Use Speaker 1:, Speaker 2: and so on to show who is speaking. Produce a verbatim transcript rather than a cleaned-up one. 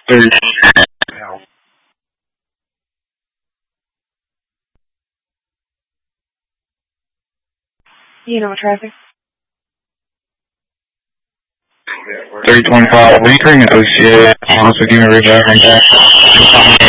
Speaker 1: thirty.
Speaker 2: You know traffic.
Speaker 1: thirty twenty-five. We can negotiate. Also, give me a ring back.